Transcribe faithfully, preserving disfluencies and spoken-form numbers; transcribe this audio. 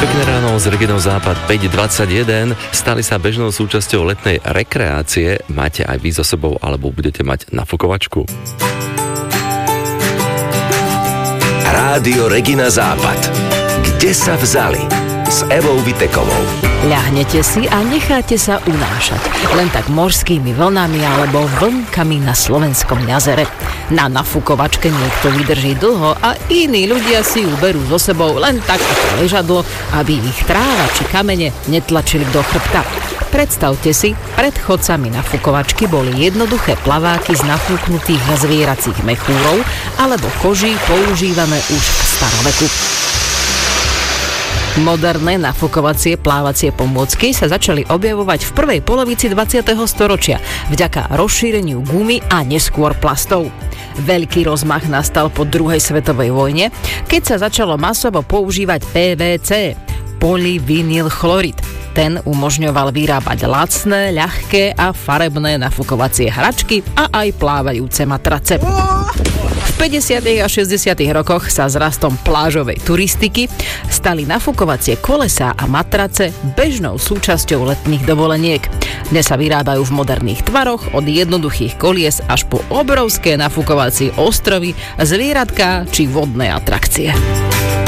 Pekné ráno z Reginou Západ päť dvadsaťjeden. Stali sa bežnou súčasťou letnej rekreácie. Máte aj vy so sebou, alebo budete mať nafukovačku? Rádio Regina Západ. Kde sa vzali? S Evou Vitekovou. Ľahnete si a necháte sa unášať. Len tak morskými vlnami alebo vlnkami na slovenskom jazere. Na nafukovačke niekto vydrží dlho a iní ľudia si ju berú so sebou len tak ako ležadlo, aby ich tráva či kamene netlačili do chrbta. Predstavte si, pred chodcami nafukovačky boli jednoduché plaváky z nafúknutých zvieracích mechúrov alebo koží používané už v staroveku. Moderné nafukovacie plávacie pomôcky sa začali objavovať v prvej polovici dvadsiateho storočia vďaka rozšíreniu gumy a neskôr plastov. Veľký rozmach nastal po druhej svetovej vojne, keď sa začalo masovo používať pé vé cé, polyvinylchlorid. Ten umožňoval vyrábať lacné, ľahké a farebné nafukovacie hračky a aj plávajúce matrace. V päťdesiatych a šesťdesiatych rokoch sa s rastom plážovej turistiky stali nafukovacie kolesá a matrace bežnou súčasťou letných dovoleniek. Dnes sa vyrábajú v moderných tvaroch od jednoduchých kolies až po obrovské nafukovacie ostrovy, zvieratká či vodné atrakcie.